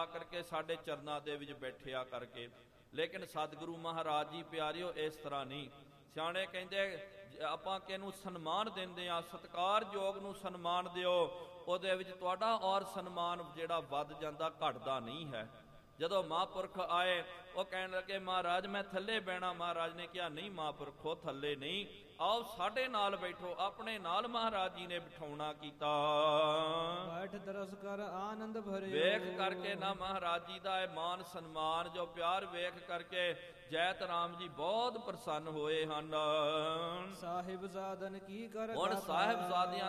ਆ ਕਰਕੇ ਸਾਡੇ ਚਰਨਾਂ ਦੇ ਵਿੱਚ ਬੈਠਿਆ ਕਰਕੇ। ਲੇਕਿਨ ਸਤਿਗੁਰੂ ਮਹਾਰਾਜ ਜੀ ਪਿਆਰਿਓ ਇਸ ਤਰ੍ਹਾਂ ਨਹੀਂ। ਸਿਆਣੇ ਕਹਿੰਦੇ ਆਪਾਂ ਕਿਹਨੂੰ ਸਨਮਾਨ ਦਿੰਦੇ ਆ, ਸਤਿਕਾਰਯੋਗ ਨੂੰ ਸਨਮਾਨ ਦਿਓ, ਉਹਦੇ ਵਿੱਚ ਤੁਹਾਡਾ ਔਰ ਸਨਮਾਨ ਜਿਹੜਾ ਵੱਧ ਜਾਂਦਾ, ਘਟਦਾ ਨਹੀਂ ਹੈ। ਜਦੋਂ ਮਹਾਂਪੁਰਖ ਆਏ ਉਹ ਕਹਿਣ ਲੱਗੇ ਮਹਾਰਾਜ ਮੈਂ ਥੱਲੇ ਬਹਿਣਾ। ਮਹਾਰਾਜ ਨੇ ਕਿਹਾ ਨਹੀਂ ਮਹਾਂਪੁਰਖੋ ਥੱਲੇ ਨਹੀਂ, ਆਓ ਸਾਡੇ ਨਾਲ ਬੈਠੋ। ਆਪਣੇ ਨਾਲ ਮਹਾਰਾਜ ਜੀ ਨੇ ਬਿਠਾਉਣਾ ਕੀਤਾ। ਬੈਠ ਦਰਸ ਕਰ ਆਨੰਦ ਭਰਿਓ। ਵੇਖ ਕਰਕੇ ਨਾ ਮਹਾਰਾਜ ਜੀ ਦਾ ਇਹ ਮਾਨ ਸਨਮਾਨ ਜੋ ਪਿਆਰ ਵੇਖ ਕਰਕੇ ਜੈਤ ਰਾਮ ਜੀ ਬਹੁਤ ਪ੍ਰਸੰਨ ਹੋਏ ਹਨ। ਸਾਹਿਬਜ਼ਾਦਨ ਕੀ ਕਰ ਹੁਣ ਸਾਹਿਬਜ਼ਾਦਿਆਂ